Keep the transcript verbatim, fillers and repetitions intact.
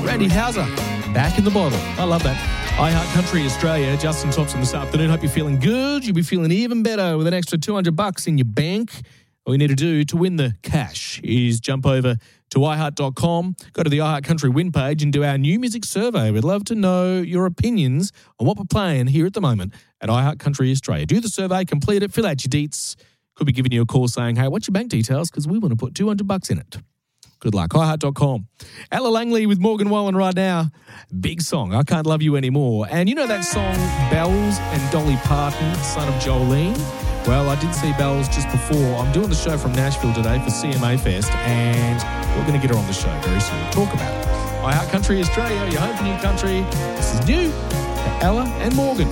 Randy Houser, back in the bottle. I love that. iHeart Country Australia, Justin Thompson this afternoon. Hope you're feeling good. You'll be feeling even better with an extra two hundred bucks in your bank. All you need to do to win the cash is jump over to i heart dot com, go to the iHeart Country win page and do our new music survey. We'd love to know your opinions on what we're playing here at the moment at iHeart Country Australia. Do the survey, complete it, fill out your deets. Could be giving you a call saying, hey, what's your bank details? Because we want to put two hundred bucks in it. Good luck. i heart dot com. Ella Langley with Morgan Wallen right now. Big song, I Can't Love You Anymore. And you know that song, Bells and Dolly Parton, son of Jolene? Well, I did see Bells just before. I'm doing the show from Nashville today for C M A Fest, and we're going to get her on the show very soon. We'll talk about it. iHeart Country Australia, your home for new country. This is new to Ella and Morgan.